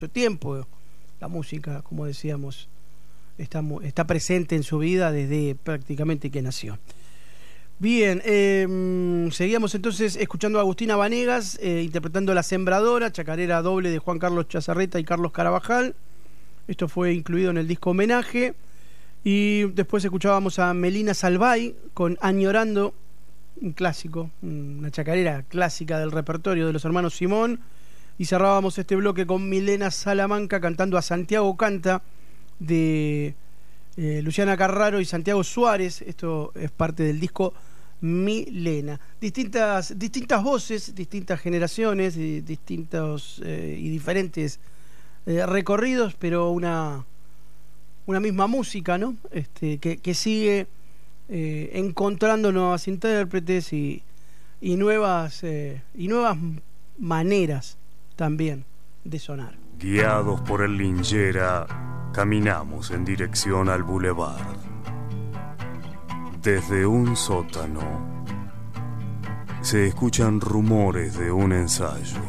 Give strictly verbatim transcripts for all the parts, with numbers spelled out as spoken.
tiempo. La música, como decíamos, está, está presente en su vida desde prácticamente que nació. Bien, eh, seguíamos entonces escuchando a Agustina Vanegas eh, interpretando La Sembradora, chacarera doble de Juan Carlos Chazarreta y Carlos Carabajal. Esto fue incluido en el disco Homenaje. Y después escuchábamos a Melina Salvay con Añorando, un clásico, una chacarera clásica del repertorio de los hermanos Simón. Y cerrábamos este bloque con Milena Salamanca cantando a Santiago Canta de eh, Luciana Carraro y Santiago Suárez. Esto es parte del disco Milena. Distintas, distintas voces, distintas generaciones, y distintos eh, y diferentes eh, recorridos, pero una, una misma música, ¿no? Este, que, que sigue eh, encontrando nuevas intérpretes y, y nuevas eh, y nuevas maneras también de sonar. Guiados por el Linchera, caminamos en dirección al boulevard. Desde un sótano se escuchan rumores de un ensayo.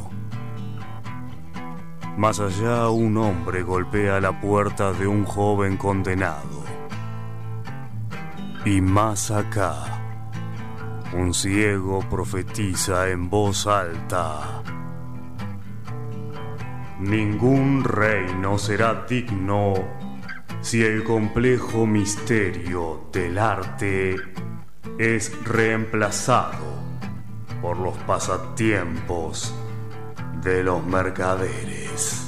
Más allá, un hombre golpea la puerta de un joven condenado. Y más acá, un ciego profetiza en voz alta: ningún reino será digno si el complejo misterio del arte es reemplazado por los pasatiempos de los mercaderes.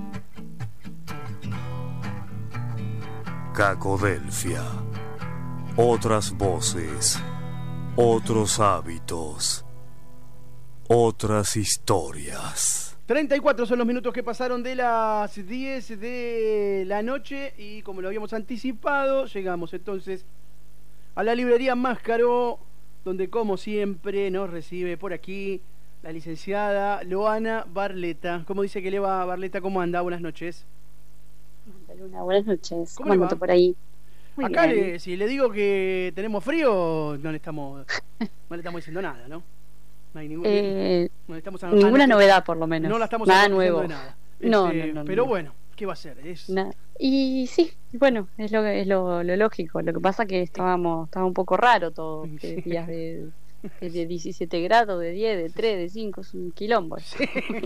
Cacodelfia. Otras voces, otros hábitos, otras historias. treinta y cuatro son los minutos que pasaron de las diez de la noche y como lo habíamos anticipado, llegamos entonces a la librería Máscaro, donde como siempre nos recibe por aquí la licenciada Loana Barleta. ¿Cómo dice que le va, Barleta? ¿Cómo anda? Buenas noches. Luna, buenas noches. ¿Cómo, ¿Cómo anda por ahí? Muy Acá bien. le, si le digo que tenemos frío, no le estamos, no le estamos diciendo nada, ¿no? No hay ningún, eh, no estamos a, ninguna a, novedad, por lo menos. No la estamos nada diciendo nuevo. de nada. No, Este, no, no, pero no. bueno, ¿qué va a ser? Es... Nada. Y sí, bueno, es lo es lo, lo lógico. Lo que pasa que estábamos estaba un poco raro todo. Sí. Días de, de diecisiete grados, de diez, de tres, de cinco, es un quilombo. Sí.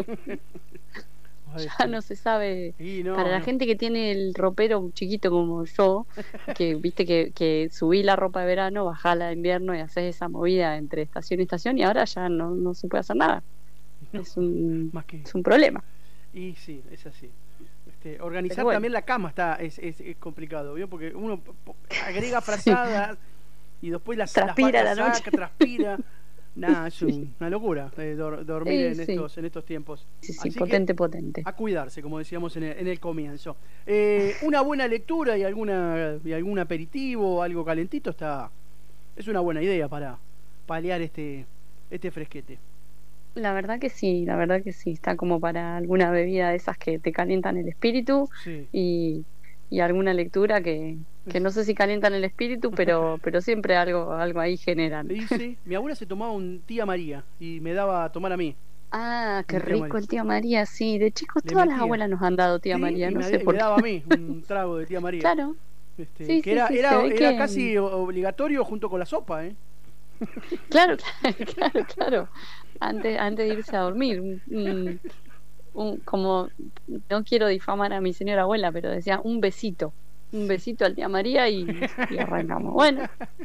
Ya no se sabe. No, para la no. gente que tiene el ropero chiquito como yo, que viste que, que subí la ropa de verano, bajala de invierno y haces esa movida entre estación y estación, y ahora ya no, no se puede hacer nada. No, es un más que... es un problema. Y sí, es así. Este, organizar bueno. también la cama está es, es, es complicado, ¿vio? Porque uno agrega frazadas sí. y después las transpira las la saca, transpira. Nada, es un, una locura eh, dor, dormir sí, en, sí. Estos, en estos tiempos. Sí, sí, Así potente, que, potente. A cuidarse, como decíamos en el, en el comienzo. Eh, una buena lectura y alguna y algún aperitivo, algo calentito, está es una buena idea para paliar este, este fresquete. La verdad que sí, la verdad que sí. Está como para alguna bebida de esas que te calientan el espíritu sí. y, y alguna lectura que... que no sé si calientan el espíritu, pero pero siempre algo algo ahí generan. Sí, sí. Mi abuela se tomaba un Tía María y me daba a tomar a mí. Ah, qué un rico María. El Tía María, sí. De chicos Le todas metía. Las abuelas nos han dado Tía sí, María, no me, sé me por qué. Me daba a mí un trago de Tía María. Claro. Este, sí, que sí, era, sí, era, era que... casi obligatorio junto con la sopa, ¿eh? Claro, claro, claro, claro. Antes, antes de irse a dormir. Un, un, como, no quiero difamar a mi señora abuela, pero decía un besito. Un besito al Tía María y, y arrancamos. Bueno,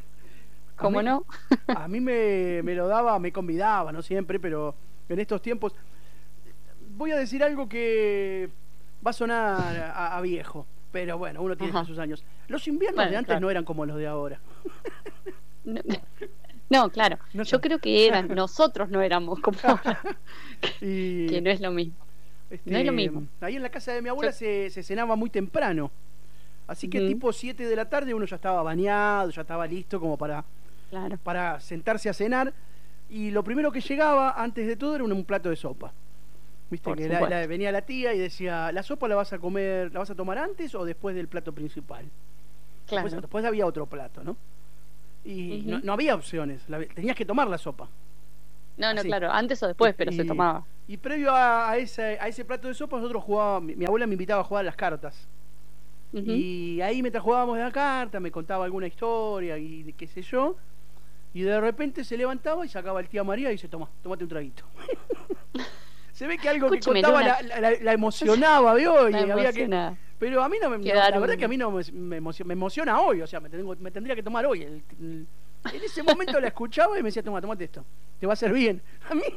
¿cómo no? A mí me, me lo daba, me convidaba, no siempre, pero en estos tiempos voy a decir algo que va a sonar a, a viejo, pero bueno, uno tiene sus años. Los inviernos bueno, de antes claro. no eran como los de ahora. No, no claro, no yo creo que eran, nosotros no éramos como ahora, y... que no es lo mismo. Este, no es lo mismo. Ahí en la casa de mi abuela yo... se, se cenaba muy temprano. Así que uh-huh. tipo siete de la tarde uno ya estaba bañado, ya estaba listo como para, claro. para sentarse a cenar. Y lo primero que llegaba, antes de todo, era un, un plato de sopa. Viste Por que la, la, venía la tía y decía, ¿la sopa la vas a comer, la vas a tomar antes o después del plato principal? Claro. Después, después había otro plato, ¿no? Y uh-huh. no, no había opciones, la, tenías que tomar la sopa. No, no, Así. claro, antes o después, pero y, se tomaba. Y previo a, a, ese, a ese plato de sopa, nosotros jugábamos, mi, mi abuela me invitaba a jugar a las cartas. Uh-huh. Y ahí mientras jugábamos de la carta, me contaba alguna historia y qué sé yo. Y de repente se levantaba y sacaba el tía María y dice, toma, tomate un traguito. Se ve que algo Escúchame, que contaba la, la, la emocionaba, ¿vio? Y la había que... Pero a mí no me... No, la verdad que a mí no me, me, emociona, me emociona hoy, o sea, me, tengo, me tendría que tomar hoy. El, el, en ese momento la escuchaba y me decía, toma, tomate esto, te va a hacer bien. A mí,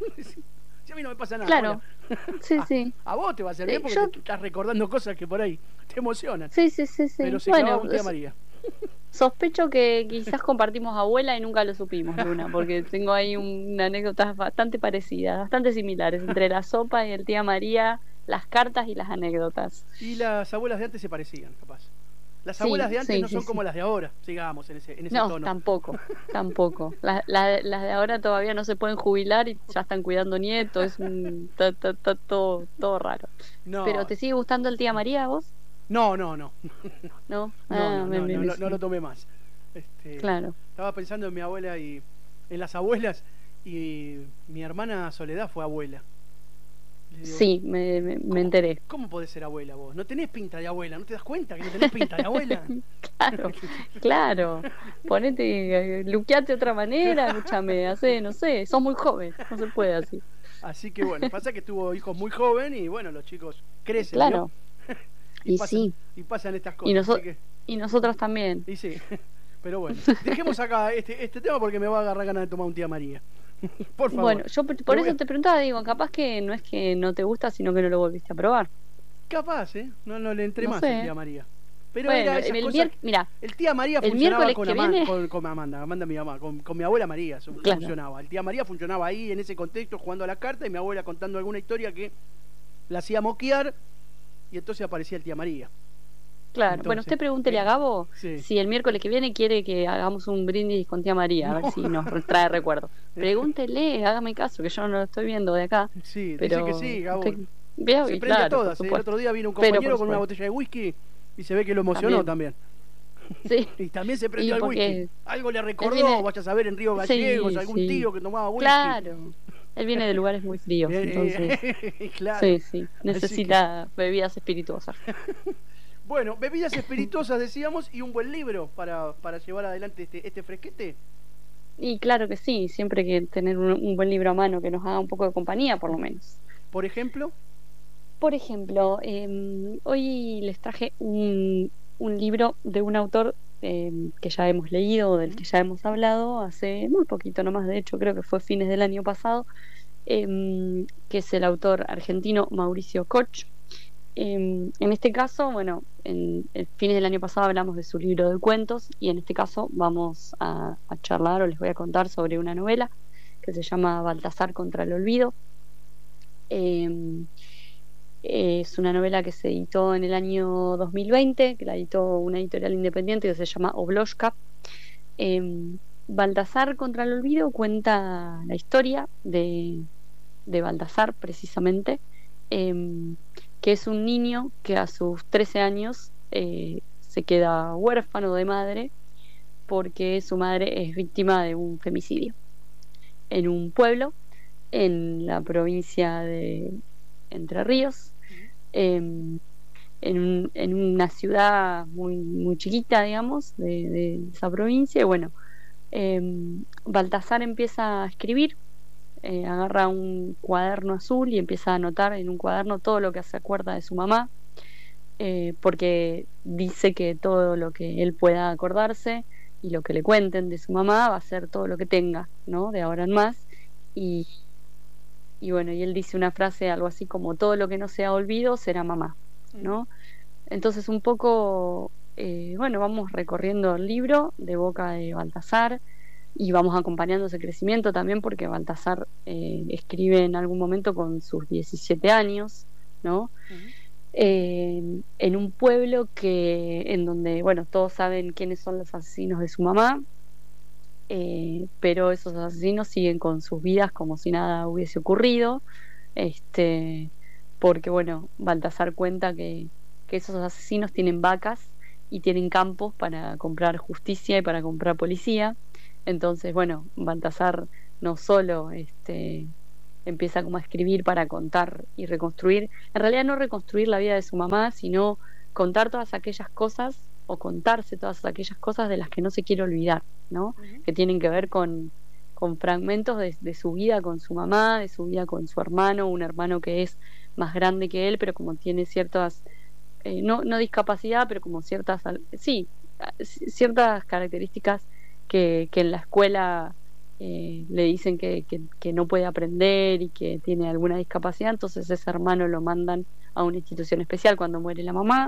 a mí no me pasa nada. Claro, sí, a, sí. A vos te va a hacer bien porque yo... te estás recordando cosas que por ahí te emocionan. Sí, sí, sí, sí. Pero se bueno, clavaba un tía María. Sospecho que quizás compartimos abuela y nunca lo supimos, Luna, porque tengo ahí una anécdotas bastante parecidas, bastante similares, entre la sopa y el tía María, las cartas y las anécdotas. Y las abuelas de antes se parecían, capaz. Las abuelas sí, de antes sí, no son sí, como sí. las de ahora, sigamos en ese, en ese no, tono. No, tampoco, tampoco. Las, las, las de ahora todavía no se pueden jubilar y ya están cuidando nietos, es un, ta, ta, ta, todo, todo raro. No. ¿Pero te sigue gustando el tía María a vos? No, no, no. No, ah, no, no, me, no, me, no, no, no lo tomé más. Este, claro. Estaba pensando en mi abuela y en las abuelas y mi hermana Soledad fue abuela. Digo, sí, me, me, me enteré. ¿Cómo podés ser abuela vos? No tenés pinta de abuela, ¿no te das cuenta que no tenés pinta de abuela? Claro, claro. Ponete, luqueate de otra manera, escúchame, hacé, no sé, sos muy joven, no se puede así. Así que bueno, pasa que tuvo hijos muy joven y bueno, los chicos crecen, claro. y, y pasan, sí. Y pasan estas cosas. Y, noso que... y nosotros también. Y sí, pero bueno, dejemos acá este, este tema porque me va a agarrar ganas de tomar un tía María. Por favor. Bueno, yo por eso a... te preguntaba, digo, capaz que no es que no te gusta, sino que no lo volviste a probar. Capaz, ¿eh? No, no le entré no más sé. a tía María. Pero bueno, era esas el cosas... Mira, el tía María el funcionaba con, Ama... viene... con, con Amanda, Amanda mi mamá, con, con mi abuela María, claro. funcionaba. El tía María funcionaba ahí, en ese contexto, jugando a la carta y mi abuela contando alguna historia que la hacía moquear y entonces aparecía el tía María. Claro, entonces, bueno, usted pregúntele a Gabo sí. si el miércoles que viene quiere que hagamos un brindis con tía María, no. a ver si nos trae recuerdo. Pregúntele, hágame caso, que yo no lo estoy viendo de acá. Sí, pero dice que sí, Gabo. Usted... Veo, se y prende claro, a todas. ¿eh? El otro día vino un compañero con una botella de whisky y se ve que lo emocionó también. también. Sí. Y también se prendió el whisky. Algo le recordó, viene... vaya a saber, en Río Gallegos, sí, algún sí. tío que tomaba whisky. Claro. Él viene de lugares muy fríos, entonces. Claro. Sí, sí. Necesita que... bebidas espirituosas. Bueno, bebidas espirituosas decíamos y un buen libro para, para llevar adelante este, este fresquete. Y claro que sí, siempre hay que tener un, un buen libro a mano que nos haga un poco de compañía, por lo menos. ¿Por ejemplo? Por ejemplo, eh, hoy les traje un, un libro de un autor eh, que ya hemos leído, del que ya hemos hablado hace muy poquito nomás, de hecho creo que fue fines del año pasado, eh, que es el autor argentino Mauricio Koch. Eh, en este caso, bueno, en, en fines del año pasado hablamos de su libro de cuentos y en este caso vamos a, a charlar o les voy a contar sobre una novela que se llama Baltasar contra el olvido. Eh, es una novela que se editó en el año dos mil veinte, que la editó una editorial independiente que se llama Obloshka. Eh, Baltasar contra el olvido cuenta la historia de, de Baltasar precisamente, eh, que es un niño que a sus trece años eh, se queda huérfano de madre porque su madre es víctima de un femicidio en un pueblo en la provincia de Entre Ríos, eh, en, un, en una ciudad muy, muy chiquita, digamos, de, de esa provincia. Y bueno, eh, Baltasar empieza a escribir. Eh, agarra un cuaderno azul y empieza a anotar en un cuaderno todo lo que se acuerda de su mamá, eh, porque dice que todo lo que él pueda acordarse y lo que le cuenten de su mamá va a ser todo lo que tenga, ¿no? De ahora en más. Y, y bueno, y él dice una frase algo así como: todo lo que no sea olvido será mamá, ¿no? Entonces un poco, eh, bueno, vamos recorriendo el libro de boca de Baltasar y vamos acompañando ese crecimiento también, porque Baltasar eh, escribe en algún momento con sus diecisiete años, ¿no? Uh-huh. Eh, en un pueblo que en donde, bueno, todos saben quiénes son los asesinos de su mamá, eh, pero esos asesinos siguen con sus vidas como si nada hubiese ocurrido, este, porque, bueno, Baltasar cuenta que, que esos asesinos tienen vacas y tienen campos para comprar justicia y para comprar policía. Entonces, bueno, Baltasar no solo este, empieza como a escribir para contar y reconstruir, en realidad no reconstruir la vida de su mamá, sino contar todas aquellas cosas o contarse todas aquellas cosas de las que no se quiere olvidar, ¿no? Uh-huh. Que tienen que ver con, con fragmentos de, de su vida con su mamá, de su vida con su hermano, un hermano que es más grande que él, pero como tiene ciertas, eh, no, no discapacidad, pero como ciertas, sí, ciertas características que, que en la escuela eh, le dicen que, que, que no puede aprender y que tiene alguna discapacidad, entonces ese hermano lo mandan a una institución especial cuando muere la mamá.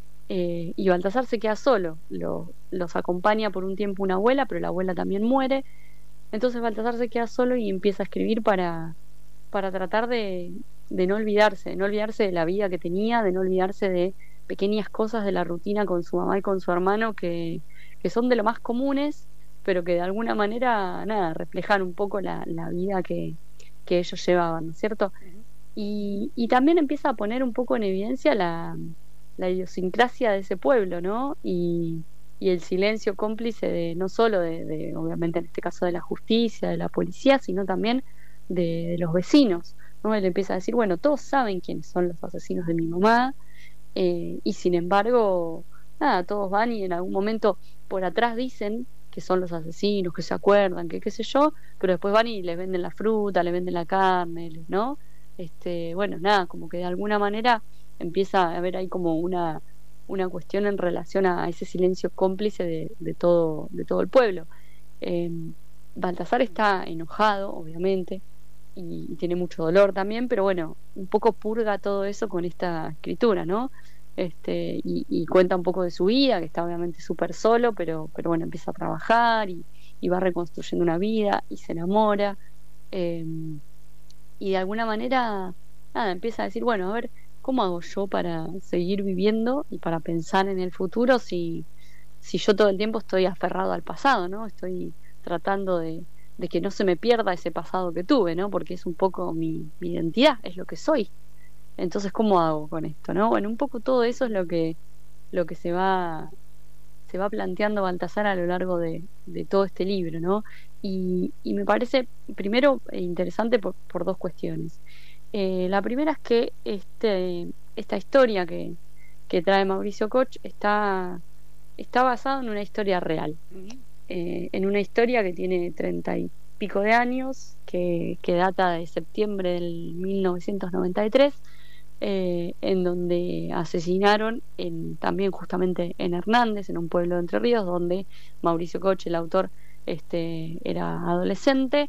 Eh, y Baltasar se queda solo, lo, los acompaña por un tiempo una abuela, pero la abuela también muere, entonces Baltasar se queda solo y empieza a escribir para, para tratar de, de no olvidarse, de no olvidarse de la vida que tenía, de no olvidarse de pequeñas cosas de la rutina con su mamá y con su hermano que, que son de lo más comunes, pero que de alguna manera, nada, reflejan un poco la, la vida que, que ellos llevaban, ¿no es cierto? Uh-huh. Y, y también empieza a poner un poco en evidencia la la idiosincrasia de ese pueblo, ¿no? Y, y el silencio cómplice de no solo de, de, obviamente en este caso de la justicia, de la policía, sino también de, de los vecinos, ¿no? Él empieza a decir, bueno, todos saben quiénes son los asesinos de mi mamá, eh, y sin embargo, nada, todos van y en algún momento por atrás dicen que son los asesinos, que se acuerdan, que qué sé yo, pero después van y les venden la fruta, les venden la carne, ¿no? Este, bueno, nada, como que de alguna manera empieza a haber ahí como una, una cuestión en relación a ese silencio cómplice de, de, todo, de todo el pueblo. Eh, Baltasar está enojado, obviamente, y, y tiene mucho dolor también, pero bueno, un poco purga todo eso con esta escritura, ¿no? Este, y, y cuenta un poco de su vida, que está obviamente súper solo, pero, pero bueno, empieza a trabajar y, y va reconstruyendo una vida y se enamora. Eh, y de alguna manera, nada, empieza a decir, bueno, a ver, ¿cómo hago yo para seguir viviendo y para pensar en el futuro si, si yo todo el tiempo estoy aferrado al pasado, ¿no? Estoy tratando de, de que no se me pierda ese pasado que tuve, ¿no? Porque es un poco mi, mi identidad, es lo que soy. Entonces, ¿cómo hago con esto, no? Bueno, un poco todo eso es lo que, lo que se va, se va planteando Baltasar a lo largo de, de todo este libro, ¿no? Y, y me parece, primero, interesante por, por dos cuestiones. Eh, la primera es que este, esta historia que, que trae Mauricio Koch está, está basada en una historia real, uh-huh. eh, en una historia que tiene treinta y pico de años, que, que data de septiembre del mil novecientos noventa y tres, eh, en donde asesinaron en, también justamente en Hernández, en un pueblo de Entre Ríos, donde Mauricio Koch, el autor, este, era adolescente.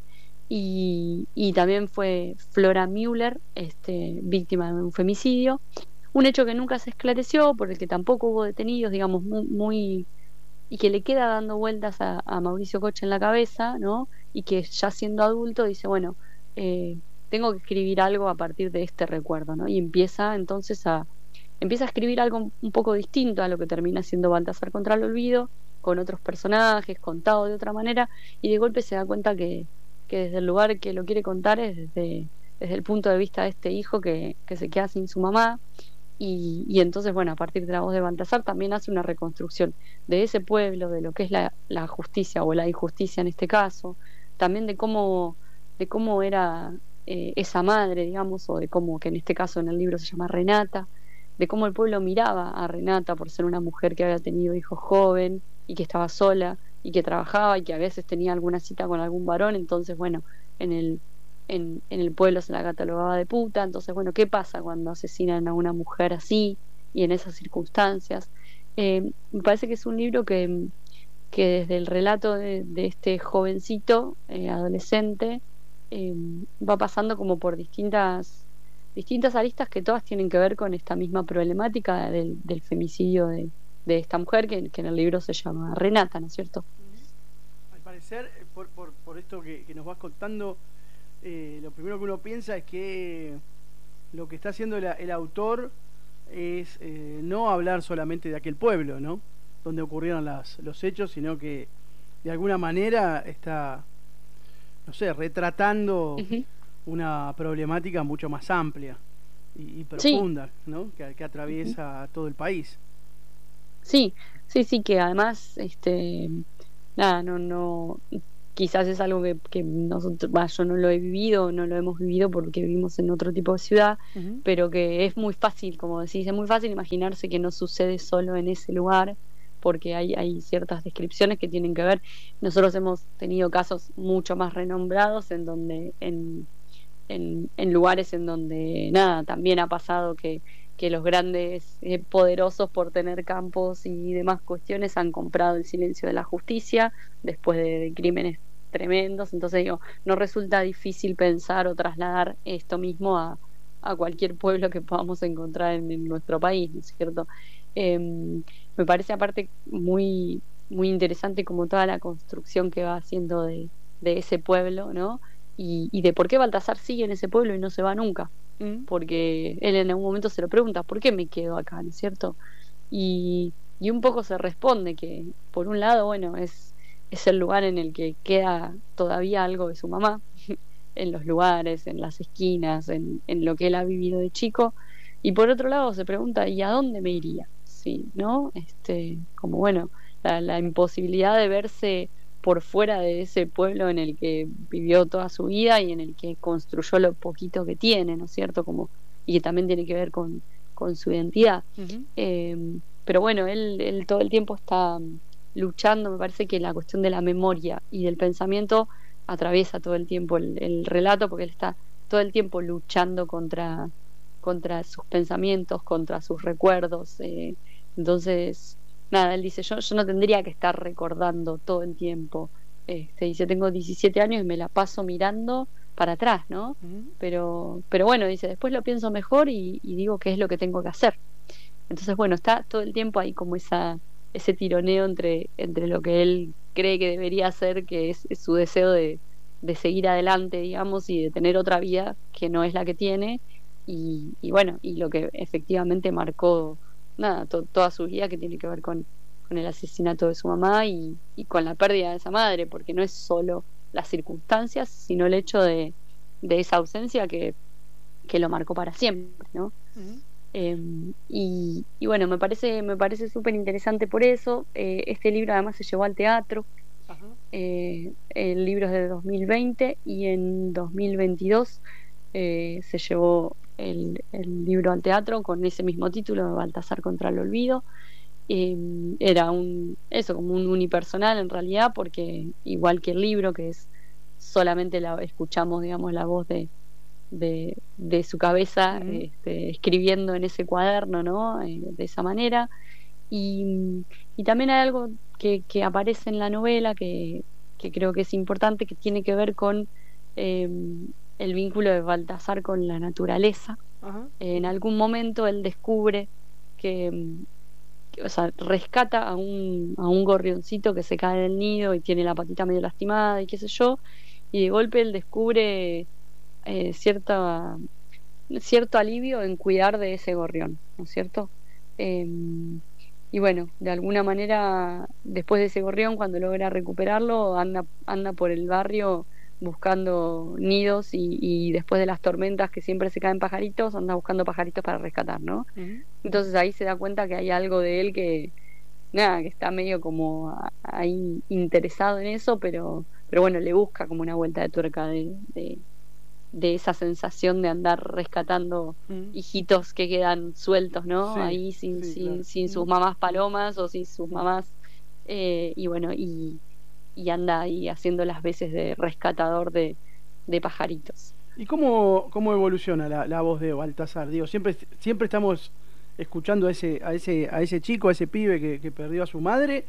Y, y también fue Flora Müller, este, víctima de un femicidio, un hecho que nunca se esclareció, por el que tampoco hubo detenidos, digamos, muy, muy y que le queda dando vueltas a, a Mauricio Koch en la cabeza, ¿no? Y que ya siendo adulto dice, bueno, eh, tengo que escribir algo a partir de este recuerdo, ¿no? Y empieza entonces a empieza a escribir algo un poco distinto a lo que termina siendo Baltasar contra el olvido, con otros personajes, contado de otra manera, y de golpe se da cuenta que que desde el lugar que lo quiere contar es desde, desde el punto de vista de este hijo que, que se queda sin su mamá y, y entonces, bueno, a partir de la voz de Baltasar también hace una reconstrucción de ese pueblo, de lo que es la, la justicia o la injusticia en este caso, también de cómo, de cómo era eh, esa madre, digamos, o de cómo, que en este caso en el libro se llama Renata, de cómo el pueblo miraba a Renata por ser una mujer que había tenido hijos joven y que estaba sola y que trabajaba y que a veces tenía alguna cita con algún varón, entonces bueno, en el en, en el pueblo se la catalogaba de puta, entonces bueno, ¿qué pasa cuando asesinan a una mujer así y en esas circunstancias? Eh, me parece que es un libro que, que desde el relato de, de este jovencito, eh, adolescente, eh, va pasando como por distintas distintas aristas que todas tienen que ver con esta misma problemática del, del femicidio de de esta mujer que, que en el libro se llama Renata, ¿no es cierto? Al parecer, por, por, por esto que, que nos vas contando, eh, lo primero que uno piensa es que lo que está haciendo el, el autor es eh, no hablar solamente de aquel pueblo, ¿no? Donde ocurrieron las, los hechos, sino que de alguna manera está, no sé, retratando uh-huh. una problemática mucho más amplia y, y profunda, sí. ¿no? Que, que atraviesa uh-huh. todo el país. Sí, sí, sí, que además, este, nada, no, no, quizás es algo que, que nosotros, bah, yo no lo he vivido, no lo hemos vivido porque vivimos en otro tipo de ciudad, uh-huh. pero que es muy fácil, como decís, es muy fácil imaginarse que no sucede solo en ese lugar, porque hay, hay ciertas descripciones que tienen que ver. Nosotros hemos tenido casos mucho más renombrados en donde, en, en, en lugares en donde, nada, también ha pasado que que los grandes eh, poderosos por tener campos y demás cuestiones han comprado el silencio de la justicia después de, de crímenes tremendos. Entonces digo, no resulta difícil pensar o trasladar esto mismo a, a cualquier pueblo que podamos encontrar en, en nuestro país, ¿no es cierto? Eh, me parece aparte muy, muy interesante como toda la construcción que va haciendo de, de ese pueblo, ¿no? Y, y de por qué Baltasar sigue en ese pueblo y no se va nunca. Porque él en algún momento se lo pregunta, ¿por qué me quedo acá? ¿No es cierto? Y, y un poco se responde que, por un lado, bueno, es, es el lugar en el que queda todavía algo de su mamá, en los lugares, en las esquinas, en, en lo que él ha vivido de chico, y por otro lado se pregunta, ¿y a dónde me iría? Sí, ¿no? Este, como bueno, la, la imposibilidad de verse por fuera de ese pueblo en el que vivió toda su vida y en el que construyó lo poquito que tiene, ¿no es cierto? Como, y que también tiene que ver con, con su identidad. Uh-huh. Eh, pero bueno, él, él todo el tiempo está luchando, me parece que la cuestión de la memoria y del pensamiento atraviesa todo el tiempo el, el relato, porque él está todo el tiempo luchando contra, contra sus pensamientos, contra sus recuerdos. Eh, entonces... Nada, él dice, yo, yo no tendría que estar recordando todo el tiempo. Este, dice, tengo diecisiete años y me la paso mirando para atrás, ¿no? Uh-huh. Pero, pero bueno, dice, después lo pienso mejor y, y digo qué es lo que tengo que hacer. Entonces, bueno, está todo el tiempo ahí como esa, ese tironeo entre, entre lo que él cree que debería hacer, que es, es su deseo de, de seguir adelante, digamos, y de tener otra vida que no es la que tiene, y, y bueno, y lo que efectivamente marcó nada, to, toda su vida, que tiene que ver con, con el asesinato de su mamá y, y con la pérdida de esa madre, porque no es solo las circunstancias, sino el hecho de, de esa ausencia que, que lo marcó para siempre, ¿no? Uh-huh. Eh, y, y bueno, me parece me parece súper interesante por eso. Eh, este libro además se llevó al teatro. Uh-huh. eh, el libro es de dos mil veinte y en dos mil veintidós eh, se llevó El, el libro al teatro con ese mismo título, Baltasar contra el olvido. Eh, era un eso como un unipersonal en realidad, porque igual que el libro, que es solamente la escuchamos, digamos, la voz de de, de su cabeza, uh-huh. este, escribiendo en ese cuaderno, ¿no? Eh, de esa manera. Y, y también hay algo que, que aparece en la novela que, que creo que es importante, que tiene que ver con eh, el vínculo de Baltasar con la naturaleza. Uh-huh. En algún momento él descubre que, que o sea, rescata a un, a un gorrioncito que se cae del nido y tiene la patita medio lastimada y qué sé yo, y de golpe él descubre eh, cierta, cierto alivio en cuidar de ese gorrión, ¿no es cierto? Eh, y bueno, de alguna manera, después de ese gorrión, cuando logra recuperarlo, anda, anda por el barrio buscando nidos y, y después de las tormentas que siempre se caen pajaritos, anda buscando pajaritos para rescatar, ¿no? Uh-huh. Entonces ahí se da cuenta que hay algo de él que nada, que está medio como ahí interesado en eso, pero pero bueno, le busca como una vuelta de tuerca de, de, de esa sensación de andar rescatando uh-huh. hijitos que quedan sueltos, ¿no? Sí, ahí sin, sí, sin, claro. sin sus mamás palomas o sin sus mamás eh, y bueno, y y anda ahí haciendo las veces de rescatador de, de pajaritos. ¿Y cómo, cómo evoluciona la, la voz de Baltasar? Digo, siempre, siempre estamos escuchando a ese, a ese, a ese chico, a ese pibe que, que perdió a su madre,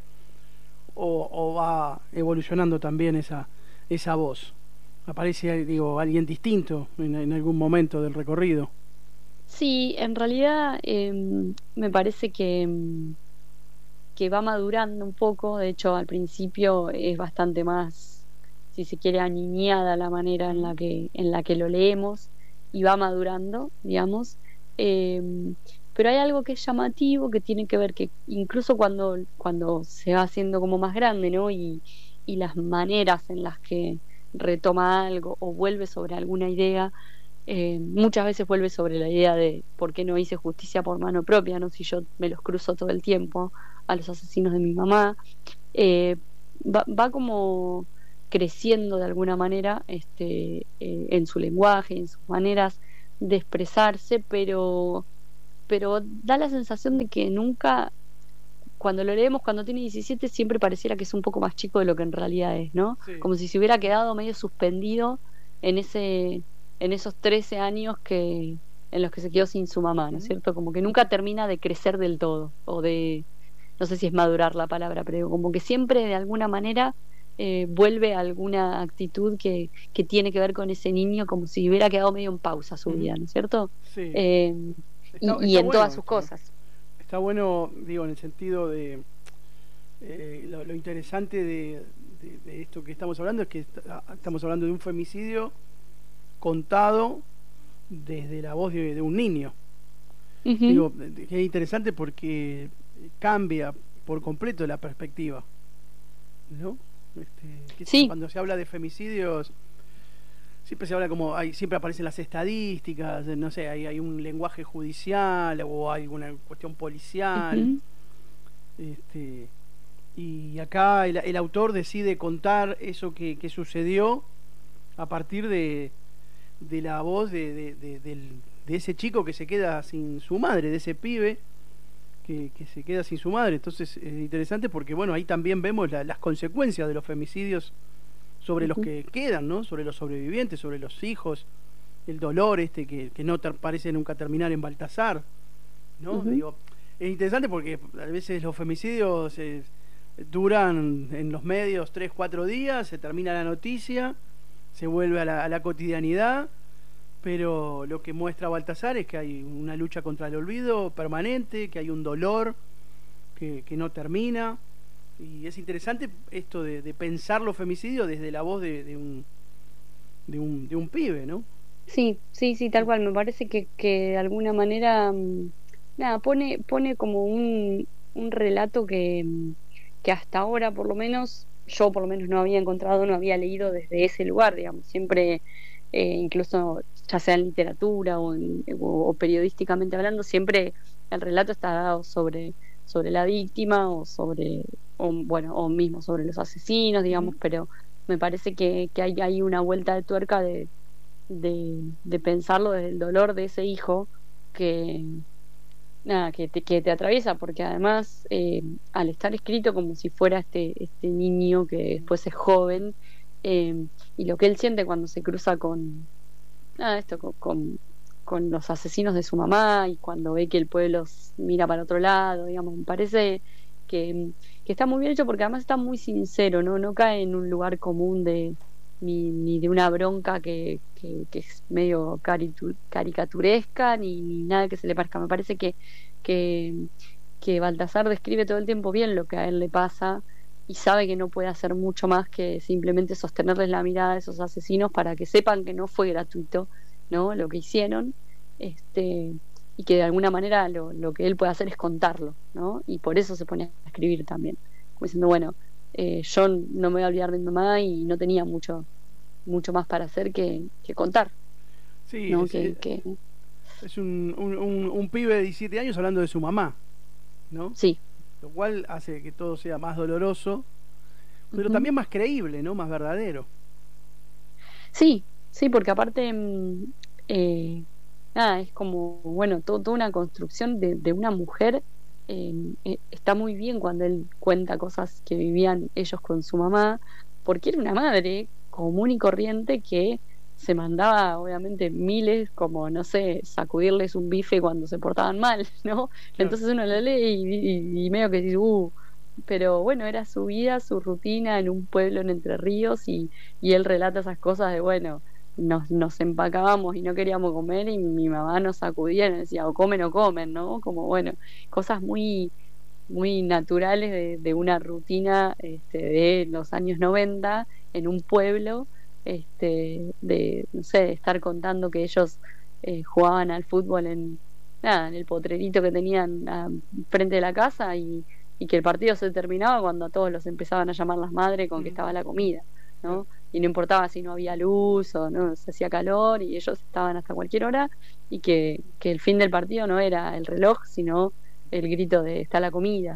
o, o va evolucionando también esa, esa voz. ¿Aparece, digo, alguien distinto en, en algún momento del recorrido? Sí, en realidad eh, me parece que que va madurando un poco. De hecho, al principio es bastante más, si se quiere, aniñada la manera en la que en la que lo leemos, y va madurando, digamos. Eh, pero hay algo que es llamativo, que tiene que ver que incluso cuando, cuando se va haciendo como más grande, ¿no? Y, y las maneras en las que retoma algo o vuelve sobre alguna idea, eh, muchas veces vuelve sobre la idea de por qué no hice justicia por mano propia, ¿no? Si yo me los cruzo todo el tiempo a los asesinos de mi mamá. Eh, va, va como creciendo de alguna manera este, eh, en su lenguaje, en sus maneras de expresarse, pero, pero da la sensación de que nunca, cuando lo leemos cuando tiene diecisiete, siempre pareciera que es un poco más chico de lo que en realidad es, ¿no? Sí. Como si se hubiera quedado medio suspendido en ese en esos trece años que en los que se quedó sin su mamá, ¿no es cierto? Como que nunca termina de crecer del todo, o de, no sé si es madurar la palabra, pero como que siempre de alguna manera eh, vuelve a alguna actitud que, que tiene que ver con ese niño, como si hubiera quedado medio en pausa su vida, ¿no es cierto? Sí. Eh, Está- y, está y en bueno todas sus esto. cosas. Está bueno, digo, en el sentido de eh, lo, lo interesante de, de, de esto que estamos hablando es que está- estamos hablando de un femicidio contado desde la voz de, de un niño. Ujú. Digo, que es interesante porque cambia por completo la perspectiva, ¿no? Este, que Sí. Cuando se habla de femicidios, siempre se habla como, hay, siempre aparecen las estadísticas, no sé, hay, hay un lenguaje judicial o hay una cuestión policial. Ujú. Este, y acá el, el autor decide contar eso que, que sucedió a partir de, de la voz de, de, de, del- de ese chico que se queda sin su madre, de ese pibe que, que se queda sin su madre. Entonces es interesante porque, bueno, ahí también vemos la- las consecuencias de los femicidios sobre los Ujú. que quedan, ¿no? Sobre los sobrevivientes, sobre los hijos, el dolor este que, que no ter- parece nunca terminar en Baltasar, ¿no? Ujú. Digo, es interesante porque a veces los femicidios eh, duran en los medios tres, cuatro días, se termina la noticia, se vuelve a la, a la cotidianidad, pero lo que muestra Baltasar es que hay una lucha contra el olvido permanente, que hay un dolor que, que no termina, y es interesante esto de, de pensar los femicidios desde la voz de, de un de un de un pibe, ¿no? Sí, sí, sí, tal cual. Me parece que, que de alguna manera, mm, nada, pone, pone como un, un relato que, mm, que hasta ahora, por lo menos, yo por lo menos no había encontrado, no había leído desde ese lugar, digamos. Siempre, eh, incluso ya sea en literatura o, en- o- o periodísticamente hablando, siempre el relato está dado sobre, sobre la víctima o sobre, o, bueno, o mismo sobre los asesinos, digamos, Ujú. pero me parece que, que hay, hay una vuelta de tuerca de de, de pensarlo desde el dolor de ese hijo que nada que te, que te atraviesa, porque además eh, al estar escrito como si fuera este este niño que después es joven, eh, y lo que él siente cuando se cruza con nada esto con, con, con los asesinos de su mamá, y cuando ve que el pueblo s- mira para otro lado, digamos, me parece que, que está muy bien hecho, porque además está muy sincero, no no cae en un lugar común de ni, ni de una bronca que, que, que es medio caritu- caricaturesca, ni, ni nada que se le parezca. Me parece que, que, que Baltasar describe todo el tiempo bien lo que a él le pasa, y sabe que no puede hacer mucho más que simplemente sostenerles la mirada a esos asesinos para que sepan que no fue gratuito, ¿no? Lo que hicieron, este, y que de alguna manera lo, lo que él puede hacer es contarlo, ¿no? Y por eso se pone a escribir también, como diciendo, bueno, eh, yo no me voy a olvidar de mi mamá, y no tenía mucho mucho más para hacer que, que contar, Sí, ¿no? es, Que, es, que es un, un, un, un pibe de diecisiete años hablando de su mamá, ¿no? sí. Lo cual hace que todo sea más doloroso, pero Ujú. también más creíble, ¿no? Más verdadero. Sí, sí, porque aparte, mm, eh, nada, es como, bueno, to- toda una construcción de, de una mujer. eh, eh, está muy bien cuando él cuenta cosas que vivían ellos con su mamá, porque era una madre común y corriente que se mandaba, obviamente, miles, como, no sé, sacudirles un bife cuando se portaban mal, ¿no? Claro. Entonces uno lo lee y, y, y medio que dice, uh, pero bueno, era su vida, su rutina en un pueblo en Entre Ríos, y y él relata esas cosas de, bueno, nos, nos empacábamos y no queríamos comer, y mi mamá nos sacudía y nos decía, o comen o comen, ¿no? Como, bueno, cosas muy, muy naturales de, de una rutina, este, de los años noventa en un pueblo, este, de, no sé, de estar contando que ellos eh, jugaban al fútbol en, nada, en el potrerito que tenían a, frente de la casa, y, y que el partido se terminaba cuando a todos los empezaban a llamar las madres con que Ujú. estaba la comida, Claro. ¿no? Y no importaba si no había luz o no, se hacía calor, y ellos estaban hasta cualquier hora, y que, que el fin del partido no era el reloj, sino el grito de está la comida.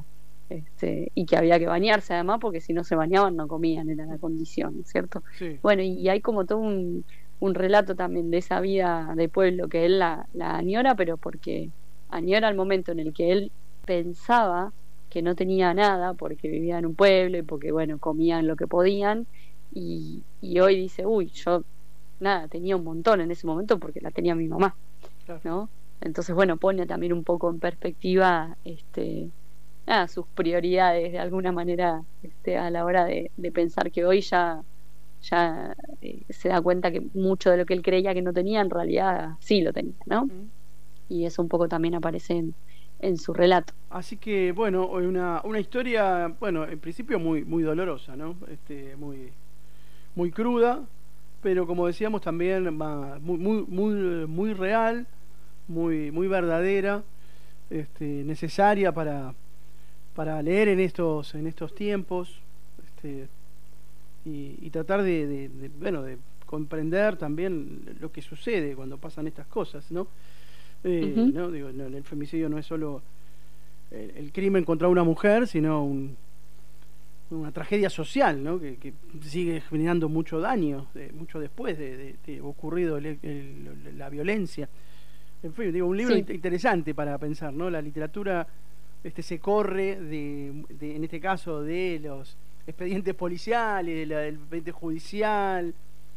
este, y que había que bañarse además, porque si no se bañaban no comían, era la condición, ¿cierto? Sí. Bueno, y, y hay como todo un, un relato también de esa vida de pueblo que él la, la añora, pero porque añora el momento en el que él pensaba que no tenía nada, porque vivía en un pueblo y porque, bueno, comían lo que podían, y, y hoy dice, uy, yo nada, tenía un montón en ese momento porque la tenía mi mamá, Claro. ¿no? Entonces, bueno, pone también un poco en perspectiva este, nada, sus prioridades de alguna manera este, a la hora de, de pensar que hoy ya, ya eh, se da cuenta que mucho de lo que él creía que no tenía, en realidad sí lo tenía, ¿no? Mm. Y eso un poco también aparece en, en su relato. Así que, bueno, una, una historia, bueno, en principio muy, muy dolorosa, ¿no? Este, muy, muy cruda, pero como decíamos también va, muy, muy, muy, muy real, muy, muy verdadera, este, necesaria para, para leer en estos, en estos tiempos, este, y, y tratar de, de, de, bueno, de comprender también lo que sucede cuando pasan estas cosas, ¿no? Eh, Uh-huh. ¿no? Digo, no, el femicidio no es solo el, el crimen contra una mujer, sino un, una tragedia social, ¿no? que, que sigue generando mucho daño, eh, mucho después de, de, de ocurrido el, el, la violencia. En fin, digo, un libro Sí. interesante para pensar, ¿no? La literatura este, se corre, de, de, en este caso, de los expedientes policiales, de la, del expediente judicial,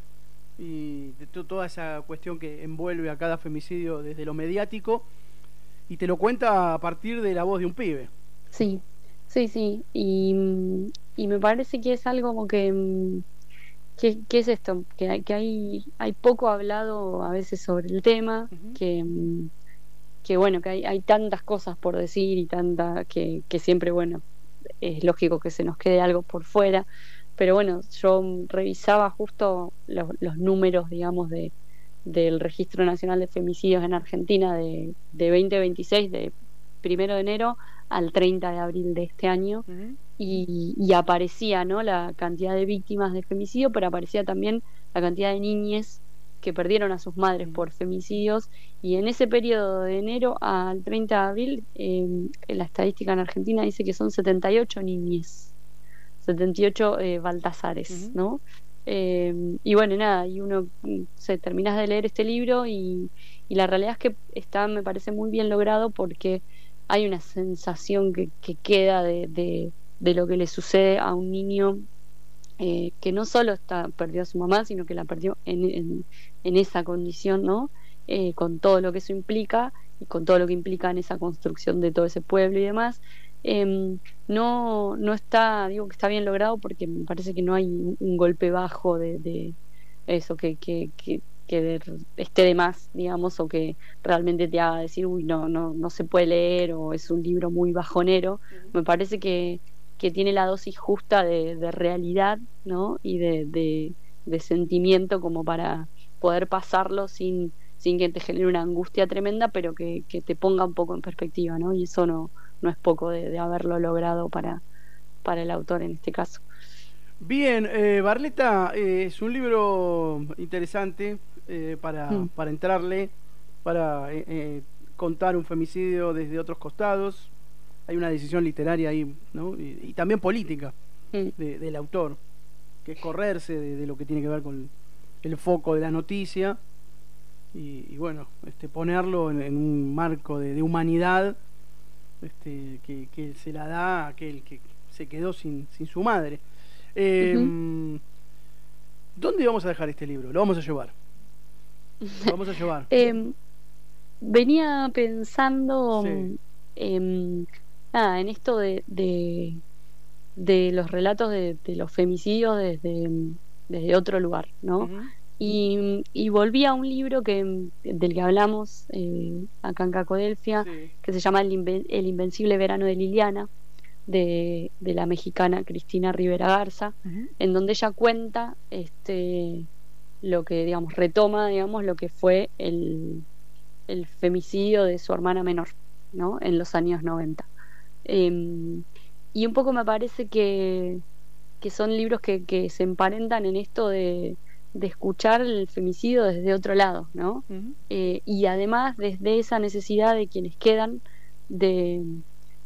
y de to toda esa cuestión que envuelve a cada femicidio desde lo mediático, y te lo cuenta a partir de la voz de un pibe. Sí, sí, sí. Y, y me parece que es algo como que, que, que es esto, que, hay, que hay, hay poco hablado a veces sobre el tema, Uh-huh. que, que bueno, que hay, hay tantas cosas por decir y tanta que, que siempre, bueno, es lógico que se nos quede algo por fuera. Pero bueno, yo revisaba justo los, los números, digamos, de, del Registro Nacional de Femicidios en Argentina de, de veinte veintiséis, de primero de enero al treinta de abril de este año, Uh-huh. y, y aparecía, ¿no?, la cantidad de víctimas de femicidio, pero aparecía también la cantidad de niñes que perdieron a sus madres por femicidios, y en ese periodo de enero al treinta de abril, eh, la estadística en Argentina dice que son setenta y ocho niñes, setenta y ocho eh, Baltasares, Uh-huh. ¿no? Eh, y bueno, nada, y uno se terminas de leer este libro y, y la realidad es que está, me parece muy bien logrado, porque hay una sensación que, que queda de, de, de lo que le sucede a un niño eh, que no solo está, perdió a su mamá, sino que la perdió en, en, en esa condición, ¿no? Eh, con todo lo que eso implica y con todo lo que implica en esa construcción de todo ese pueblo y demás. Eh, no, no está, digo que está bien logrado, porque me parece que no hay un, un golpe bajo de, de eso que, que, que, que de, esté de más, digamos, o que realmente te haga decir, uy, no, no, no se puede leer, o es un libro muy bajonero. Uh-huh. Me parece que, que tiene la dosis justa de, de realidad, ¿no? Y de, de, de sentimiento, como para poder pasarlo sin, sin que te genere una angustia tremenda, pero que, que te ponga un poco en perspectiva, ¿no? Y eso no no es poco de, de haberlo logrado para, para el autor en este caso. Bien, eh, Barleta, eh, es un libro interesante eh, para, mm. para entrarle, para eh, eh, contar un femicidio desde otros costados. Hay una decisión literaria ahí, ¿no? Y, y también política mm. de, del autor, que es correrse de, de lo que tiene que ver con el foco de la noticia y, y bueno, este, ponerlo en, en un marco de, de humanidad. Este, que, que se la da a aquel que se quedó sin, sin su madre. Eh, uh-huh. ¿Dónde vamos a dejar este libro? Lo vamos a llevar. Lo vamos a llevar. eh, venía pensando sí. eh, nada, en esto de, de, de los relatos de, de los femicidios desde, desde otro lugar, ¿no? Uh-huh. Y, y volví a un libro que del que hablamos eh, acá en Cacodelfia, sí. que se llama El, Inven- El Invencible Verano de Liliana, de, de la mexicana Cristina Rivera Garza, uh-huh. en donde ella cuenta este lo que, digamos, retoma, digamos, lo que fue el, el femicidio de su hermana menor, ¿no?, en los años noventa. Eh, y un poco me parece que, que son libros que, que se emparentan en esto de de escuchar el femicidio desde otro lado, ¿no? Uh-huh. Eh, y además desde esa necesidad de quienes quedan de,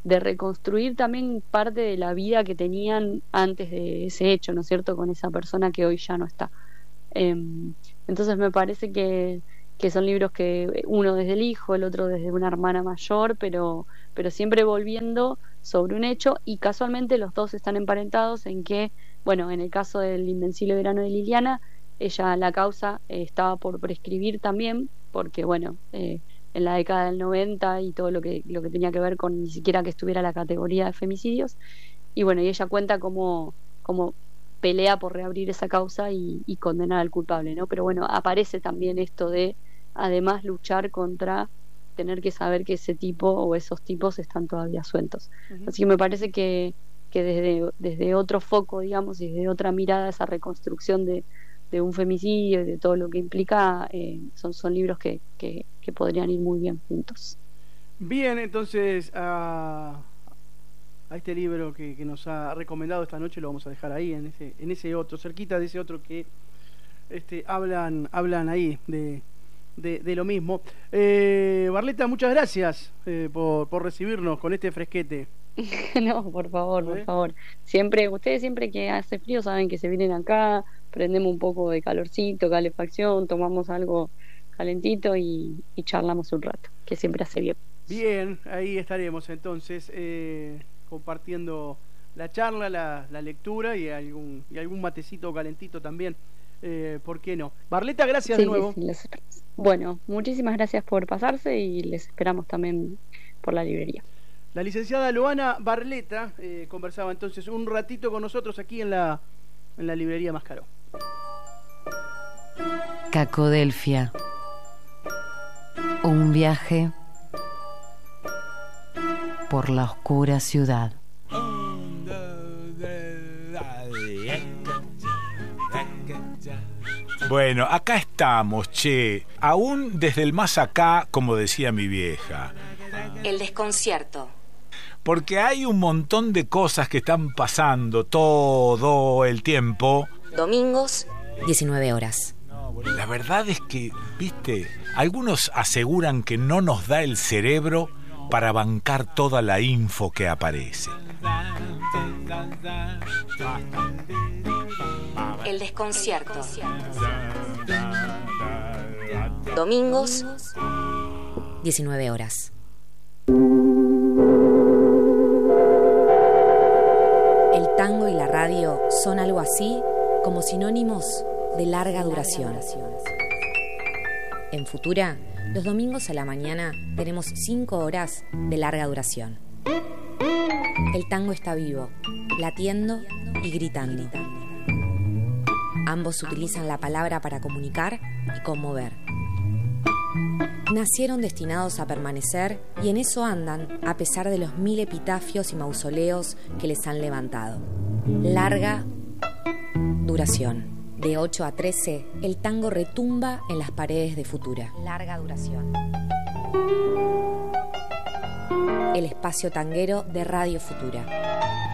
de reconstruir también parte de la vida que tenían antes de ese hecho, ¿no es cierto?, con esa persona que hoy ya no está. Eh, entonces me parece que, que son libros que uno desde el hijo, el otro desde una hermana mayor, pero, pero siempre volviendo sobre un hecho, y casualmente los dos están emparentados en que, bueno, en el caso del Invencible Verano de Liliana, ella, la causa eh, estaba por prescribir también, porque bueno, eh, en la década del noventa y todo lo que, lo que tenía que ver con ni siquiera que estuviera la categoría de femicidios, y bueno, y ella cuenta cómo, cómo pelea por reabrir esa causa y, y condenar al culpable, ¿no? Pero bueno, aparece también esto de además luchar contra tener que saber que ese tipo o esos tipos están todavía sueltos. Uh-huh. Así que me parece que, que desde, desde otro foco, digamos, y desde otra mirada, esa reconstrucción de, de un femicidio y de todo lo que implica, eh, son, son libros que, que, que podrían ir muy bien juntos. Bien, entonces a, a este libro que, que nos ha recomendado esta noche lo vamos a dejar ahí, en ese, en ese otro, cerquita de ese otro que este, hablan, hablan ahí de, de, de lo mismo. Eh, Barleta, muchas gracias eh, por, por recibirnos con este fresquete. No, por favor, por favor. Siempre, ustedes siempre que hace frío saben que se vienen acá, prendemos un poco de calorcito, calefacción, tomamos algo calentito y, y charlamos un rato, que siempre hace bien. Bien, ahí estaremos entonces eh, compartiendo la charla, la, la lectura y algún, y algún matecito calentito también. Eh, ¿Por qué no? Barleta, gracias sí, de nuevo. Sí, les... Bueno, muchísimas gracias por pasarse y les esperamos también por la librería. La licenciada Loana Barleta eh, conversaba entonces un ratito con nosotros aquí en la, en la librería Mascaró. Cacodelfia. Un viaje por la oscura ciudad. Bueno, acá estamos, che. Aún desde el más acá, como decía mi vieja. El desconcierto. Porque hay un montón de cosas que están pasando todo el tiempo. Domingos, diecinueve horas. La verdad es que, viste, algunos aseguran que no nos da el cerebro para bancar toda la info que aparece. El desconcierto. Domingos, diecinueve horas. El tango y la radio son algo así como sinónimos de larga duración. En Futura, los domingos a la mañana tenemos cinco horas de larga duración. El tango está vivo, latiendo y gritando. Ambos utilizan la palabra para comunicar y conmover. Nacieron destinados a permanecer y en eso andan a pesar de los mil epitafios y mausoleos que les han levantado. Larga duración. De ocho a trece, el tango retumba en las paredes de Futura. Larga duración. El espacio tanguero de Radio Futura.